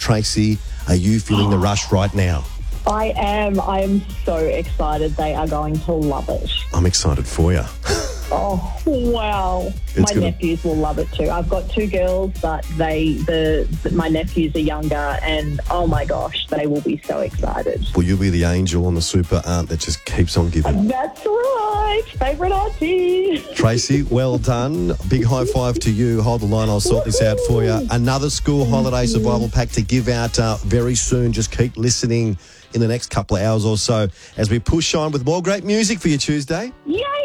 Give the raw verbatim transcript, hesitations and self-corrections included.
Tracy, are you feeling the rush right now? I am. I am so excited. They are going to love it. I'm excited for you. Oh, wow. It's my gonna- nephews will love it too. I've got two girls, but they, the, the my nephews are younger, and oh my gosh, they will be so excited. Will you be the angel and the super aunt that just keeps on giving? That's right. Favourite auntie. Tracy, well done. Big high five to you. Hold the line. I'll sort this out for you. Another school holiday survival pack to give out uh, very soon. Just keep listening in the next couple of hours or so as we push on with more great music for your Tuesday. Yay!